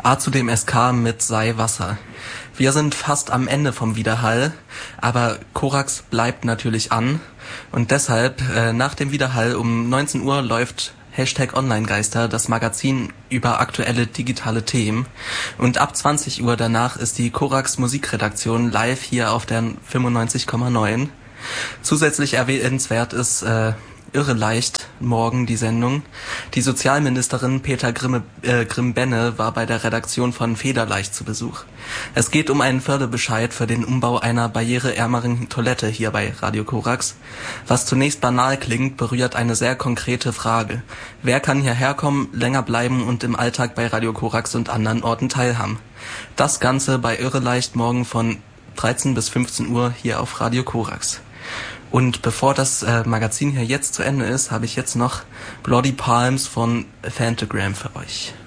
A zu dem SK mit Sei Wasser. Wir sind fast am Ende vom Widerhall, aber Korax bleibt natürlich an und deshalb nach dem Widerhall um 19 Uhr läuft #Onlinegeister, das Magazin über aktuelle digitale Themen, und ab 20 Uhr danach ist die Korax Musikredaktion live hier auf der 95,9. Zusätzlich erwähnenswert ist Irre leicht morgen die Sendung. Die Sozialministerin Petra Grimm-Benne war bei der Redaktion von Federleicht zu Besuch. Es geht um einen Förderbescheid für den Umbau einer barriereärmeren Toilette hier bei Radio Korax. Was zunächst banal klingt, berührt eine sehr konkrete Frage. Wer kann hierher kommen, länger bleiben und im Alltag bei Radio Korax und anderen Orten teilhaben? Das Ganze bei Irre leicht morgen von 13 bis 15 Uhr hier auf Radio Korax. Und bevor das Magazin hier jetzt zu Ende ist, habe ich jetzt noch Bloody Palms von Phantogram für euch.